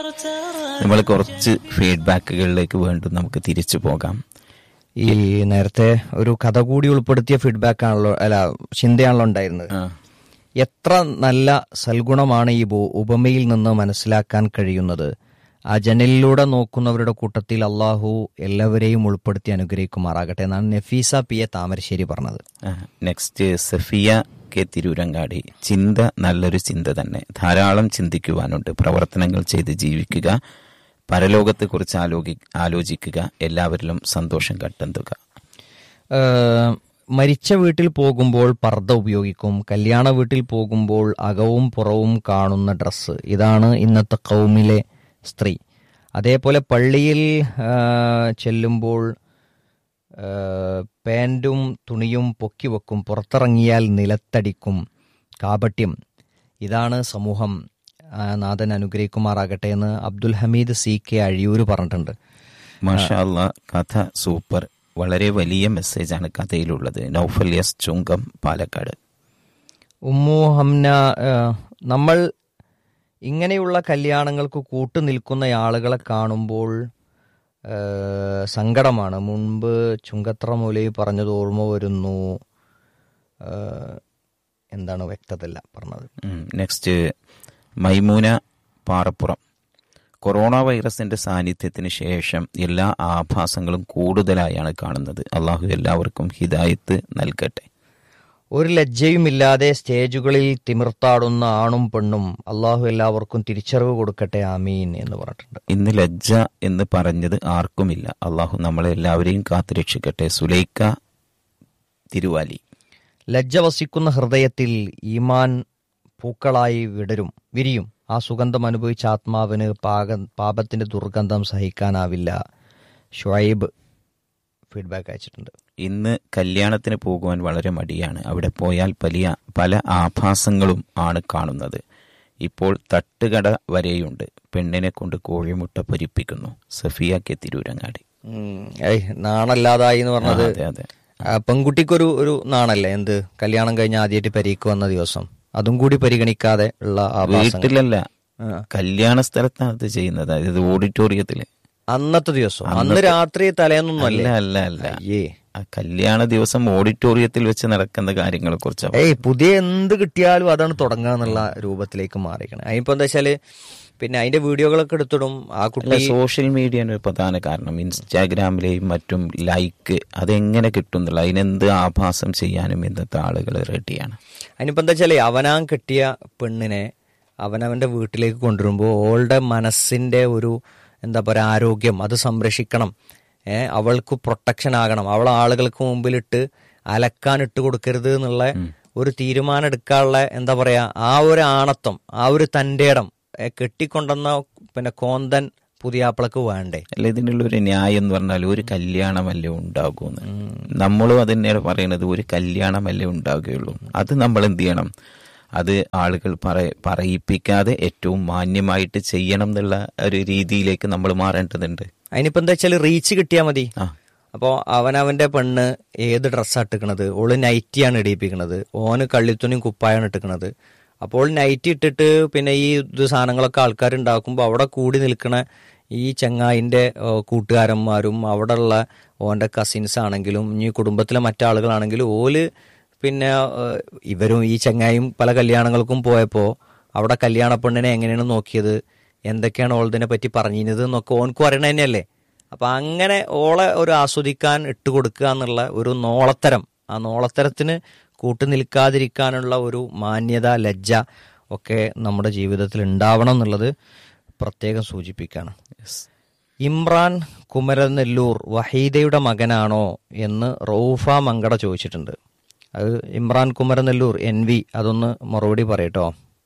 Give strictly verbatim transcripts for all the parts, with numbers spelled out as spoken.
നമ്മൾ കുറച്ച് ഫീഡ്ബാക്കുകളിലേക്ക് വീണ്ടും നമുക്ക് തിരിച്ചു പോകാം. ഈ നേരത്തെ ഒരു കഥ കൂടി ഉൾപ്പെടുത്തിയ ഫീഡ്ബാക്ക് ആണല്ലോ, അല്ല ചിന്തയാണല്ലോ ഉണ്ടായിരുന്നത്. എത്ര നല്ല സൽഗുണമാണ് ഈ ഉപമയിൽ നിന്ന് മനസ്സിലാക്കാൻ കഴിയുന്നത്. ആ ജനലിലൂടെ നോക്കുന്നവരുടെ കൂട്ടത്തിൽ അള്ളാഹു എല്ലാവരെയും ഉൾപ്പെടുത്തി അനുഗ്രഹിക്കുമാറാകട്ടെ എന്നാണ് നഫീസ പി എ താമരശ്ശേരി പറഞ്ഞത്. Next Safiya K Tirurangadi. ചിന്ത നല്ലൊരു ചിന്ത തന്നെ, ധാരാളം ചിന്തിക്കുവാനുണ്ട്. പ്രവർത്തനങ്ങൾ ചെയ്ത് ജീവിക്കുക, പരലോകത്തെക്കുറിച്ച് ആലോചി ആലോചിക്കുക എല്ലാവരിലും സന്തോഷം കണ്ടെത്തുക. മരിച്ച വീട്ടിൽ പോകുമ്പോൾ പർദ്ദ ഉപയോഗിക്കും, കല്യാണ വീട്ടിൽ പോകുമ്പോൾ അകവും പുറവും കാണുന്ന ഡ്രസ്സ്, ഇതാണ് ഇന്നത്തെ ഖൗമിലെ സ്ത്രീ. അതേപോലെ പള്ളിയിൽ ചെല്ലുമ്പോൾ പാൻറ്റും തുണിയും പൊക്കി വെക്കും, പുറത്തിറങ്ങിയാൽ നിലത്തടിക്കും, കാപട്യം, ഇതാണ് സമൂഹം. നാഥൻ അനുഗ്രഹിക്കുമാറാകട്ടെ എന്ന് അബ്ദുൽ ഹമീദ് സി കെ അഴിയൂര് പറഞ്ഞിട്ടുണ്ട്. മാഷാ അല്ലാഹ്, കഥ സൂപ്പർ, വളരെ വലിയ മെസ്സേജാണ് കഥയിലുള്ളത്. നൗഫൽ എസ് ചുങ്കം, പാലക്കാട്. ഉമ്മു ഹംന, നമ്മൾ ഇങ്ങനെയുള്ള കല്യാണങ്ങൾക്ക് കൂട്ടുനിൽക്കുന്ന ആളുകളെ കാണുമ്പോൾ സങ്കടമാണ്. മുൻപ് ചുങ്കത്ര മൗലവി പറഞ്ഞത് ഓർമ്മ വരുന്നു. എന്താണ് വ്യക്തതല്ല പറഞ്ഞത്. നെക്സ്റ്റ് മൈമൂന പാറപ്പുറം. കൊറോണ വൈറസിന്റെ സാന്നിധ്യത്തിന് ശേഷം എല്ലാ ആഭാസങ്ങളും കൂടുതലായാണ് കാണുന്നത്. അള്ളാഹു എല്ലാവർക്കും ഹിദായത്ത് നൽകട്ടെ. ഒരു ലജ്ജയുമില്ലാതെ സ്റ്റേജുകളിൽ തിമിർത്താടുന്ന ആണും പെണ്ണും, അള്ളാഹു എല്ലാവർക്കും തിരിച്ചറിവ് കൊടുക്കട്ടെ, ആമീൻ എന്ന് പറഞ്ഞിട്ടുണ്ട്. ഇന്ന് ലജ്ജ എന്ന് പറഞ്ഞത് ആർക്കുമില്ല. അള്ളാഹു നമ്മളെ എല്ലാവരെയും കാത്തുരക്ഷിക്കട്ടെ. സുലൈക്ക തിരുവാലി. ലജ്ജ വസിക്കുന്ന ഹൃദയത്തിൽ ഈമാൻ പൂക്കളായി വിടരും വിരിയും. ആ സുഗന്ധം അനുഭവിച്ച ആത്മാവിന് പാക പാപത്തിന്റെ ദുർഗന്ധം സഹിക്കാനാവില്ല. ഷുഐബ് ഫീഡ്ബാക്ക് അയച്ചിട്ടുണ്ട്. ഇന്ന് കല്യാണത്തിന് പോകുവാൻ വളരെ മടിയാണ്. അവിടെ പോയാൽ വലിയ പല ആഭാസങ്ങളും ആണ് കാണുന്നത്. ഇപ്പോൾ തട്ടുകട വരെയുണ്ട്. പെണ്ണിനെ കൊണ്ട് കോഴിമുട്ട പൊരിപ്പിക്കുന്നു. സഫിയ കെ തിരൂരങ്ങാടി. നാണല്ലാതായി എന്ന് പറഞ്ഞത്. അതെ അതെ, പെൺകുട്ടിക്കൊരു ഒരു നാണല്ലേ, എന്ത് കല്യാണം കഴിഞ്ഞ ആദ്യമായിട്ട് പരീക്ക് വന്ന ദിവസം, അതും കൂടി പരിഗണിക്കാതെ ഉള്ള വീട്ടിലല്ല, കല്യാണ സ്ഥലത്താണ് അത് ചെയ്യുന്നത്. അതായത് ഓഡിറ്റോറിയത്തില് അന്നത്തെ ദിവസം, അന്ന് രാത്രി തലേന്നൊന്നും അല്ല അല്ല അല്ല കല്യാണ ദിവസം ഓഡിറ്റോറിയത്തിൽ വെച്ച് നടക്കുന്ന കാര്യങ്ങളെ കുറിച്ചാണ്. ഏയ് പുതിയ എന്ത് കിട്ടിയാലും അതാണ് തുടങ്ങുക എന്നുള്ള രൂപത്തിലേക്ക് മാറിക്കണം. അതിപ്പോ എന്താ വെച്ചാല് പിന്നെ അതിന്റെ വീഡിയോകളൊക്കെ എടുത്തിടും. ആ കുട്ടി സോഷ്യൽ മീഡിയ ഒരു പ്രധാന കാരണം. ഇൻസ്റ്റാഗ്രാമിലെയും മറ്റും ലൈക്ക് അതെങ്ങനെ കിട്ടുന്നില്ല, അതിനെന്ത് ആഭാസം ചെയ്യാനും ഇന്നത്തെ ആളുകൾ റെഡിയാണ്. അതിനിപ്പോ എന്താ വെച്ചാല് അവനാൻ കെട്ടിയ പെണ്ണിനെ അവനവന്റെ വീട്ടിലേക്ക് കൊണ്ടുവരുമ്പോൾ ഓളുടെ മനസ്സിന്റെ ഒരു എന്താ പറയുക ആരോഗ്യം അത് സംരക്ഷിക്കണം. ഏഹ് അവൾക്ക് പ്രൊട്ടക്ഷൻ ആകണം. അവൾ ആളുകൾക്ക് മുമ്പിലിട്ട് അലക്കാൻ ഇട്ട് കൊടുക്കരുത് എന്നുള്ള ഒരു തീരുമാനം എടുക്കാനുള്ള എന്താ പറയാ ആ ഒരു ആണത്വം, ആ ഒരു തന്റെ ഇടം കെട്ടിക്കൊണ്ടെന്ന പിന്നെ കോന്തൻ പുതിയാപ്പിളക്ക് വേണ്ടേ. അല്ല, ഇതിനുള്ള ഒരു ന്യായം എന്ന് പറഞ്ഞാൽ ഒരു കല്യാണമല്ലേ ഉണ്ടാകൂന്ന്. നമ്മളും അതന്നെയാണ് പറയുന്നത്, ഒരു കല്യാണമല്ലേ ഉണ്ടാകുകയുള്ളൂ. അത് നമ്മൾ എന്ത് ചെയ്യണം, അത് ആളുകൾ പറ പറയിപ്പിക്കാതെ ഏറ്റവും മാന്യമായിട്ട് ചെയ്യണം എന്നുള്ള ഒരു രീതിയിലേക്ക് നമ്മൾ മാറേണ്ടതുണ്ട്. അതിനിപ്പോ എന്താ വെച്ചാൽ റീച്ച് കിട്ടിയാൽ മതി. അപ്പോൾ അവനവന്റെ പെണ്ണ് ഏത് ഡ്രസ്സാണ് ഇട്ടിക്കണത്, ഓള് നൈറ്റിയാണ് ഇടിയിപ്പിക്കണത്, ഓന് കള്ളിത്തുണിയും കുപ്പായാണ് ഇട്ടിക്കണത്. അപ്പോൾ നൈറ്റി ഇട്ടിട്ട് പിന്നെ ഈ ഇത് സാധനങ്ങളൊക്കെ ആൾക്കാർ ഉണ്ടാക്കുമ്പോൾ അവിടെ കൂടി നിൽക്കണ ഈ ചങ്ങായിന്റെ കൂട്ടുകാരന്മാരും അവിടെ ഉള്ള ഓന്റെ കസിൻസ് ആണെങ്കിലും ഇനി കുടുംബത്തിലെ മറ്റാളുകളാണെങ്കിലും ഓല് പിന്നെ ഇവരും ഈ ചങ്ങായും പല കല്യാണങ്ങൾക്കും പോയപ്പോൾ അവിടെ കല്യാണ പെണ്ണിനെ എങ്ങനെയാണ് നോക്കിയത്, എന്തൊക്കെയാണ് ഓളതിനെ പറ്റി പറഞ്ഞിരുന്നത് എന്നൊക്കെ ഓനക്കും അറിയണ തന്നെയല്ലേ. അപ്പം അങ്ങനെ ഓളെ ഒരു ആസ്വദിക്കാൻ ഇട്ട് കൊടുക്കുക എന്നുള്ള ഒരു നോളത്തരം, ആ നോളത്തരത്തിന് കൂട്ടു നിൽക്കാതിരിക്കാനുള്ള ഒരു മാന്യത, ലജ്ജ ഒക്കെ നമ്മുടെ ജീവിതത്തിൽ ഉണ്ടാവണം എന്നുള്ളത് പ്രത്യേകം സൂചിപ്പിക്കുകയാണ്. ഇമ്രാൻ കുമരനെല്ലൂർ വഹീദയുടെ മകനാണോ എന്ന് റൌഫ മങ്കട ചോദിച്ചിട്ടുണ്ട്. അത് ഇമ്രാൻ കുമരനെല്ലൂർ എൻ വി അതൊന്ന് മറുപടി പറയട്ടോ.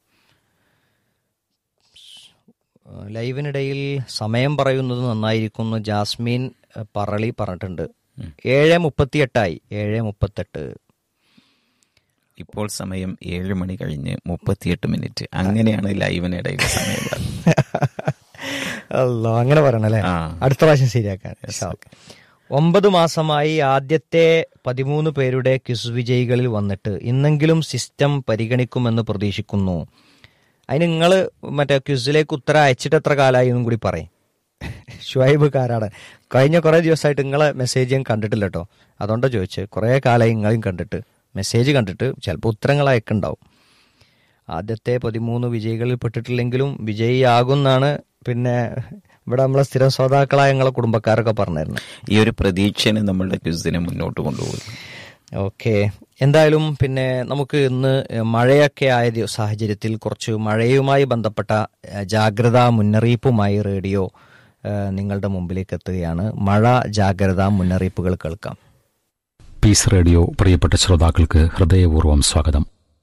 ലൈവിനിടയിൽ സമയം പറയുന്നത് നന്നായിരിക്കുന്നു ജാസ്മിൻ പറളി പറഞ്ഞിട്ടുണ്ട്. ഏഴ് മുപ്പത്തിയെട്ടായി ഏഴ് മുപ്പത്തെട്ട് ഇപ്പോൾ സമയം ഏഴ് മണി കഴിഞ്ഞ് മുപ്പത്തിയെട്ട് മിനിറ്റ്. അങ്ങനെയാണ് ലൈവിനിടയിൽ സമയം. അല്ലോ അങ്ങനെ പറയണല്ലേ, അടുത്ത പ്രാവശ്യം ശരിയാക്കാൻ. ഒമ്പത് മാസമായി ആദ്യത്തെ പതിമൂന്ന് പേരുടെ ക്വിസ് വിജയികളിൽ വന്നിട്ട് ഇന്നെങ്കിലും സിസ്റ്റം പരിഗണിക്കുമെന്ന് പ്രതീക്ഷിക്കുന്നു. അതിന് നിങ്ങൾ മറ്റേ ക്വിസിലേക്ക് ഉത്തരം അയച്ചിട്ട് എത്ര കാലമായി എന്നും കൂടി പറയും. ഷുഹൈബ് കാരാണ്. കഴിഞ്ഞ കുറേ ദിവസമായിട്ട് നിങ്ങളെ മെസ്സേജ് ഞാൻ കണ്ടിട്ടില്ല കേട്ടോ, അതുകൊണ്ടാണ് ചോദിച്ചത്. കുറേ കാലമായി നിങ്ങളെയും കണ്ടിട്ട്, മെസ്സേജ് കണ്ടിട്ട്, ചിലപ്പോൾ ഉത്തരങ്ങൾ അയക്കുണ്ടാവും. ആദ്യത്തെ പതിമൂന്ന് വിജയികളിൽ പെട്ടിട്ടില്ലെങ്കിലും വിജയിയാകുന്നാണ് പിന്നെ ഇവിടെ നമ്മളെ സ്ഥിരം ശ്രോതാക്കളായ ഞങ്ങളെ കുടുംബക്കാരൊക്കെ പറഞ്ഞിരുന്നു. ഈ ഒരു പ്രതീക്ഷനെ നമ്മളുടെ ക്വിസിനെ മുന്നോട്ട് കൊണ്ടുപോകും. ഓക്കെ, എന്തായാലും പിന്നെ നമുക്ക് ഇന്ന് മഴയൊക്കെ ആയ സാഹചര്യത്തിൽ കുറച്ച് മഴയുമായി ബന്ധപ്പെട്ട ജാഗ്രതാ മുന്നറിയിപ്പുമായി റേഡിയോ നിങ്ങളുടെ മുമ്പിലേക്ക് എത്തുകയാണ്. മഴ ജാഗ്രതാ മുന്നറിയിപ്പുകൾ കേൾക്കാം. പീസ് റേഡിയോ പ്രിയപ്പെട്ട ശ്രോതാക്കൾക്ക് ഹൃദയപൂർവ്വം സ്വാഗതം.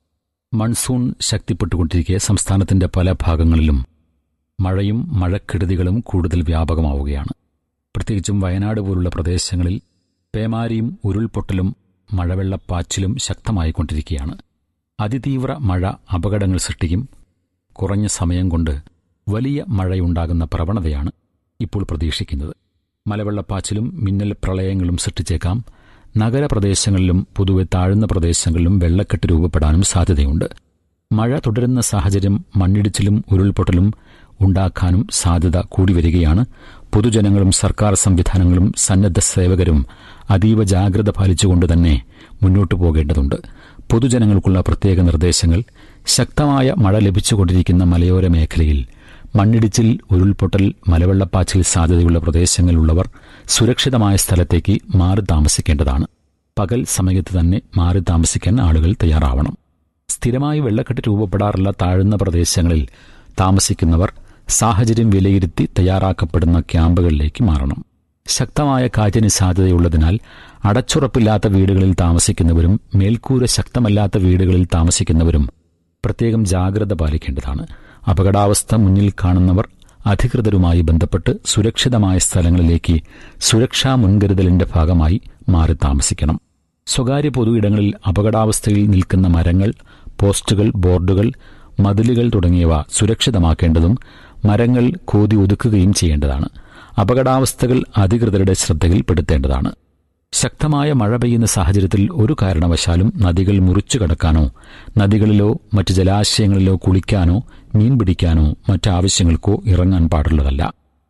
മൺസൂൺ ശക്തിപ്പെട്ടുകൊണ്ടിരിക്കെ സംസ്ഥാനത്തിന്റെ പല ഭാഗങ്ങളിലും മഴയും മഴക്കെടുതികളും കൂടുതൽ വ്യാപകമാവുകയാണ്. പ്രത്യേകിച്ചും വയനാട് പോലുള്ള പ്രദേശങ്ങളിൽ പേമാരിയും ഉരുൾപൊട്ടലും മഴവെള്ളപ്പാച്ചിലും ശക്തമായിക്കൊണ്ടിരിക്കുകയാണ്. അതിതീവ്ര മഴ അപകടങ്ങൾ സൃഷ്ടിക്കും. കുറഞ്ഞ സമയം കൊണ്ട് വലിയ മഴയുണ്ടാകുന്ന പ്രവണതയാണ് ഇപ്പോൾ പ്രതീക്ഷിക്കുന്നത്. മലവെള്ളപ്പാച്ചിലും മിന്നൽ പ്രളയങ്ങളും സൃഷ്ടിച്ചേക്കാം. നഗരപ്രദേശങ്ങളിലും പൊതുവെ താഴ്ന്ന പ്രദേശങ്ങളിലും വെള്ളക്കെട്ട് രൂപപ്പെടാനും സാധ്യതയുണ്ട്. മഴ തുടരുന്ന സാഹചര്യം മണ്ണിടിച്ചിലും ഉരുൾപൊട്ടലും ഉണ്ടാക്കാനും സാധ്യത കൂടി വരികയാണ്. പൊതുജനങ്ങളും സർക്കാർ സംവിധാനങ്ങളും സന്നദ്ധ സേവകരും അതീവ ജാഗ്രത പാലിച്ചുകൊണ്ട് തന്നെ മുന്നോട്ടു പോകേണ്ടതുണ്ട്. പൊതുജനങ്ങൾക്കുള്ള പ്രത്യേക നിർദ്ദേശങ്ങൾ: ശക്തമായ മഴ ലഭിച്ചുകൊണ്ടിരിക്കുന്ന മലയോര മേഖലയിൽ മണ്ണിടിച്ചിൽ, ഉരുൾപൊട്ടൽ, മലവെള്ളപ്പാച്ചിൽ സാധ്യതയുള്ള പ്രദേശങ്ങളിലുള്ളവർ സുരക്ഷിതമായ സ്ഥലത്തേക്ക് മാറി താമസിക്കേണ്ടതാണ്. പകൽ സമയത്ത് തന്നെ മാറി താമസിക്കാൻ ആളുകൾ തയ്യാറാവണം. സ്ഥിരമായി വെള്ളക്കെട്ട് രൂപപ്പെടാറുള്ള താഴ്ന്ന പ്രദേശങ്ങളിൽ താമസിക്കുന്നവർ സാഹചര്യം വിലയിരുത്തി തയ്യാറാക്കപ്പെടുന്ന ക്യാമ്പുകളിലേക്ക് മാറണം. ശക്തമായ കാറ്റിന് സാധ്യതയുള്ളതിനാൽ അടച്ചുറപ്പില്ലാത്ത വീടുകളിൽ താമസിക്കുന്നവരും മേൽക്കൂര ശക്തമല്ലാത്ത വീടുകളിൽ താമസിക്കുന്നവരും പ്രത്യേകം ജാഗ്രത പാലിക്കേണ്ടതാണ്. അപകടാവസ്ഥ മുന്നിൽ കാണുന്നവർ അധികൃതരുമായി ബന്ധപ്പെട്ട് സുരക്ഷിതമായ സ്ഥലങ്ങളിലേക്ക് സുരക്ഷാ മുൻകരുതലിന്റെ ഭാഗമായി മാറി താമസിക്കണം. സ്വകാര്യ പൊതു ഇടങ്ങളിൽ അപകടാവസ്ഥയിൽ നിൽക്കുന്ന മരങ്ങൾ, പോസ്റ്റുകൾ, ബോർഡുകൾ, മതിലുകൾ തുടങ്ങിയവ സുരക്ഷിതമാക്കേണ്ടതും മരങ്ങൾ കോതി ഒതുക്കുകയും ചെയ്യേണ്ടതാണ്. അപകടാവസ്ഥകൾ അധികൃതരുടെ ശ്രദ്ധയിൽപ്പെടുത്തേണ്ടതാണ്. ശക്തമായ മഴ പെയ്യുന്ന സാഹചര്യത്തിൽ ഒരു കാരണവശാലും നദികൾ മുറിച്ചു കടക്കാനോ നദികളിലോ മറ്റ് ജലാശയങ്ങളിലോ കുളിക്കാനോ മീൻ പിടിക്കാനോ മറ്റാവശ്യങ്ങൾക്കോ ഇറങ്ങാൻ പാടുള്ളതല്ല.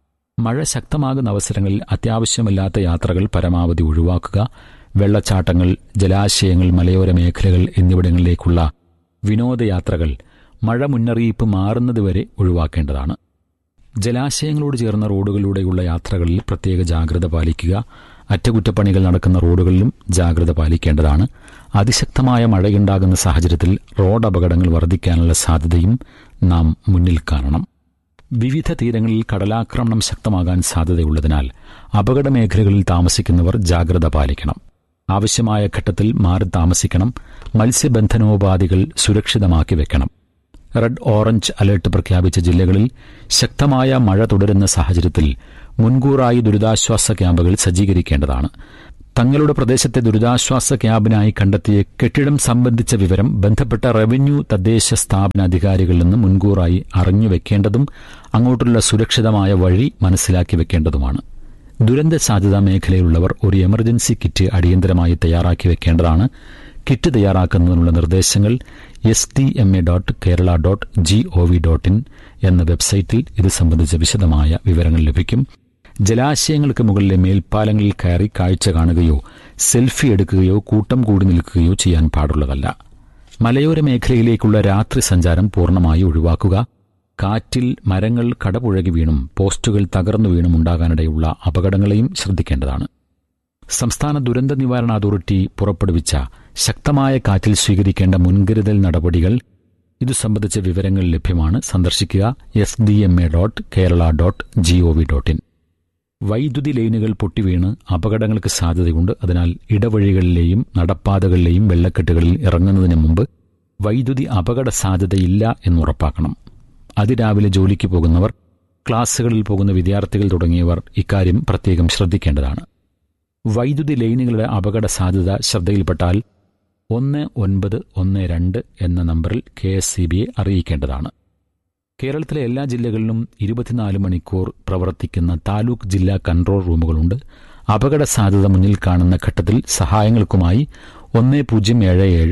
മഴ ശക്തമാകുന്ന അവസരങ്ങളിൽ അത്യാവശ്യമല്ലാത്ത യാത്രകൾ പരമാവധി ഒഴിവാക്കുക. വെള്ളച്ചാട്ടങ്ങൾ, ജലാശയങ്ങൾ, മലയോര മേഖലകൾ എന്നിവിടങ്ങളിലേക്കുള്ള വിനോദയാത്രകൾ മഴ മുന്നറിയിപ്പ് മാറുന്നതുവരെ ഒഴിവാക്കേണ്ടതാണ്. ജലാശയങ്ങളോട് ചേർന്ന റോഡുകളിലൂടെയുള്ള യാത്രകളിൽ പ്രത്യേക ജാഗ്രത പാലിക്കുക. അറ്റകുറ്റപ്പണികൾ നടക്കുന്ന റോഡുകളിലും ജാഗ്രത പാലിക്കേണ്ടതാണ്. അതിശക്തമായ മഴയുണ്ടാകുന്ന സാഹചര്യത്തിൽ റോഡ് അപകടങ്ങൾ വർദ്ധിക്കാനുള്ള സാധ്യതയും നാം മുന്നിൽ കാണണം. വിവിധ തീരങ്ങളിൽ കടലാക്രമണം ശക്തമാകാൻ സാധ്യതയുള്ളതിനാൽ അപകട മേഖലകളിൽ താമസിക്കുന്നവർ ജാഗ്രത പാലിക്കണം. ആവശ്യമായ ഘട്ടത്തിൽ മാറി താമസിക്കണം. മത്സ്യബന്ധനോപാധികൾ സുരക്ഷിതമാക്കി വെക്കണം. റെഡ് ഓറഞ്ച് അലർട്ട് പ്രഖ്യാപിച്ച ജില്ലകളിൽ ശക്തമായ മഴ തുടരുന്ന സാഹചര്യത്തിൽ മുൻകൂറായി ദുരിതാശ്വാസ ക്യാമ്പുകൾ സജ്ജീകരിക്കേണ്ടതാണ്. തങ്ങളുടെ പ്രദേശത്തെ ദുരിതാശ്വാസ ക്യാമ്പിനായി കണ്ടെത്തിയ കെട്ടിടം സംബന്ധിച്ച വിവരം ബന്ധപ്പെട്ട റവന്യൂ, തദ്ദേശ സ്ഥാപന അധികാരികളിൽ നിന്ന് മുൻകൂറായി അറിഞ്ഞുവെക്കേണ്ടതും അങ്ങോട്ടുള്ള സുരക്ഷിതമായ വഴി മനസ്സിലാക്കി വെക്കേണ്ടതുമാണ്. ദുരന്ത സാധ്യതാ മേഖലയിലുള്ളവർ ഒരു എമർജൻസി കിറ്റ് അടിയന്തരമായി തയ്യാറാക്കി വെക്കേണ്ടതാണ്. കിറ്റ് തയ്യാറാക്കുന്നതിനുള്ള നിർദ്ദേശങ്ങൾ S T M A dot Kerala dot G O V dot in എന്ന വെബ്സൈറ്റിൽ ഇത് സംബന്ധിച്ച വിശദമായ വിവരങ്ങൾ ലഭിക്കും. ജലാശയങ്ങൾക്ക് മുകളിലെ മേൽപ്പാലങ്ങളിൽ കയറി കാഴ്ച കാണുകയോ സെൽഫി എടുക്കുകയോ കൂട്ടം കൂടി നിൽക്കുകയോ ചെയ്യാൻ പാടുള്ളതല്ല. മലയോര മേഖലയിലേക്കുള്ള രാത്രി സഞ്ചാരം പൂർണ്ണമായി ഒഴിവാക്കുക. കാറ്റിൽ മരങ്ങൾ കടപുഴകി വീണും പോസ്റ്റുകൾ തകർന്നു വീണും ഉണ്ടാകാനിടയുള്ള അപകടങ്ങളെയും ശ്രദ്ധിക്കേണ്ടതാണ്. സംസ്ഥാന ദുരന്ത നിവാരണ അതോറിറ്റി പുറപ്പെടുവിച്ച ശക്തമായ കാറ്റിൽ സ്വീകരിക്കേണ്ട മുൻകരുതൽ നടപടികൾ ഇതു സംബന്ധിച്ച വിവരങ്ങൾ ലഭ്യമാണ്. സന്ദർശിക്കുക S D M A dot Kerala dot G O V dot in. വൈദ്യുതി ലൈനുകൾ പൊട്ടിവീണ് അപകടങ്ങൾക്ക് സാധ്യതയുണ്ട്. അതിനാൽ ഇടവഴികളിലെയും നടപ്പാതകളിലെയും വെള്ളക്കെട്ടുകളിൽ ഇറങ്ങുന്നതിന് മുമ്പ് വൈദ്യുതി അപകട സാധ്യതയില്ല എന്നുറപ്പാക്കണം. അതിരാവിലെ ജോലിക്ക് പോകുന്നവർ, ക്ലാസുകളിൽ പോകുന്ന വിദ്യാർത്ഥികൾ തുടങ്ങിയവർ ഇക്കാര്യം പ്രത്യേകം ശ്രദ്ധിക്കേണ്ടതാണ്. വൈദ്യുതി ലൈനുകളുടെ അപകട സാധ്യത ശ്രദ്ധയിൽപ്പെട്ടാൽ ഒന്ന് ഒൻപത് ഒന്ന് രണ്ട് എന്ന നമ്പറിൽ കെ എസ് ഇ ബിയെ അറിയിക്കേണ്ടതാണ്. കേരളത്തിലെ എല്ലാ ജില്ലകളിലും ഇരുപത്തിനാല് മണിക്കൂർ പ്രവർത്തിക്കുന്ന താലൂക്ക് ജില്ലാ കൺട്രോൾ റൂമുകളുണ്ട്. അപകട സാധ്യത മുന്നിൽ കാണുന്ന ഘട്ടത്തിൽ സഹായങ്ങൾക്കുമായി ഒന്ന് പൂജ്യം ഏഴ് ഏഴ്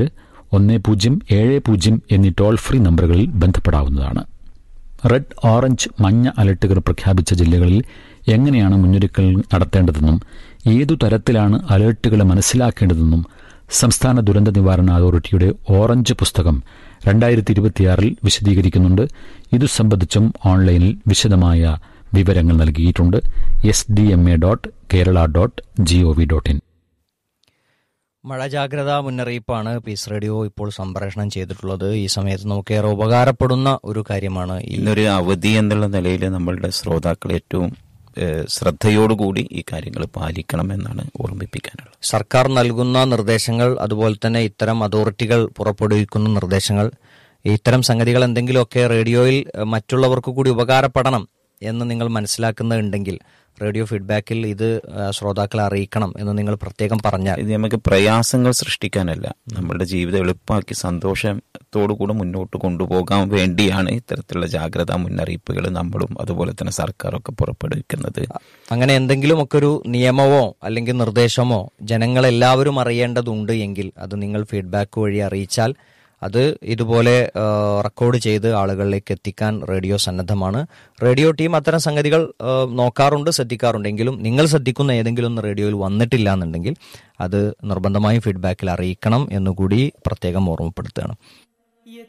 ഒന്ന് പൂജ്യം ഏഴ് പൂജ്യം എന്നീ ടോൾ ഫ്രീ നമ്പറുകളിൽ ബന്ധപ്പെടാവുന്നതാണ്. റെഡ്, ഓറഞ്ച്, മഞ്ഞ അലർട്ടുകൾ പ്രഖ്യാപിച്ച ജില്ലകളിൽ എങ്ങനെയാണ് മുന്നൊരുക്കങ്ങൾ നടത്തേണ്ടതെന്നും ഏതു തരത്തിലാണ് അലർട്ടുകളെ മനസ്സിലാക്കേണ്ടതെന്നും സംസ്ഥാന ദുരന്ത നിവാരണ അതോറിറ്റിയുടെ ഓറഞ്ച് പുസ്തകം രണ്ടായിരത്തി ഇരുപത്തിയാറിൽ വിശദീകരിക്കുന്നുണ്ട്. ഇതു സംബന്ധിച്ചും ഓൺലൈനിൽ വിശദമായ വിവരങ്ങൾ നൽകിയിട്ടുണ്ട്. S D M A dot Kerala dot G O V dot in. മഴ ജാഗ്രതാ മുന്നറിയിപ്പാണ് പീസ് റേഡിയോ ഇപ്പോൾ സംപ്രേഷണം ചെയ്തിട്ടുള്ളത്. ഈ സമയത്ത് നമുക്ക് ഏറെ ഉപകാരപ്പെടുന്ന ഒരു കാര്യമാണ്. ഇന്നൊരു അവധി എന്നുള്ള നിലയിൽ നമ്മളുടെ ശ്രോതാക്കൾ ഏറ്റവും ശ്രദ്ധയോടുകൂടി ഈ കാര്യങ്ങൾ പാലിക്കണമെന്നാണ് ഓർമ്മിപ്പിക്കാനുള്ളത്. സർക്കാർ നൽകുന്ന നിർദ്ദേശങ്ങൾ, അതുപോലെ തന്നെ ഇത്തരം അതോറിറ്റികൾ പുറപ്പെടുവിക്കുന്ന നിർദ്ദേശങ്ങൾ, ഇത്തരം സംഗതികൾ എന്തെങ്കിലുമൊക്കെ റേഡിയോയിൽ മറ്റുള്ളവർക്ക് കൂടി ഉപകാരപ്പെടണം എന്ന് നിങ്ങൾ മനസ്സിലാക്കുന്നുണ്ടെങ്കിൽ റേഡിയോ ഫീഡ്ബാക്കിൽ ഇത് ശ്രോതാക്കളെ അറിയിക്കണം എന്ന് നിങ്ങൾ പ്രത്യേകം പറഞ്ഞാൽ. ഇത് നമുക്ക് പ്രയാസങ്ങൾ സൃഷ്ടിക്കാനല്ല, നമ്മളുടെ ജീവിതം എളുപ്പമാക്കി സന്തോഷത്തോടു കൂടെ മുന്നോട്ട് കൊണ്ടുപോകാൻ വേണ്ടിയാണ് ഇത്തരത്തിലുള്ള ജാഗ്രതാ മുന്നറിയിപ്പുകൾ നമ്മളും അതുപോലെ തന്നെ സർക്കാരൊക്കെ പുറപ്പെടുവിക്കുന്നത്. അങ്ങനെ എന്തെങ്കിലുമൊക്കെ ഒരു നിയമമോ അല്ലെങ്കിൽ നിർദ്ദേശമോ ജനങ്ങളെല്ലാവരും അറിയേണ്ടതുണ്ട് എങ്കിൽ അത് നിങ്ങൾ ഫീഡ്ബാക്ക് വഴി അറിയിച്ചാൽ അത് ഇതുപോലെ റെക്കോർഡ് ചെയ്ത് ആളുകളിലേക്ക് എത്തിക്കാൻ റേഡിയോ സന്നദ്ധമാണ്. റേഡിയോ ടീം അത്തരം സംഗതികൾ നോക്കാറുണ്ട്, ശ്രദ്ധിക്കാറുണ്ടെങ്കിലും നിങ്ങൾ ശ്രദ്ധിക്കുന്ന ഏതെങ്കിലും ഒന്ന് റേഡിയോയിൽ വന്നിട്ടില്ല എന്നുണ്ടെങ്കിൽ അത് നിർബന്ധമായും ഫീഡ്ബാക്കിൽ അറിയിക്കണം എന്നുകൂടി പ്രത്യേകം ഓർമ്മപ്പെടുത്തുകയാണ്.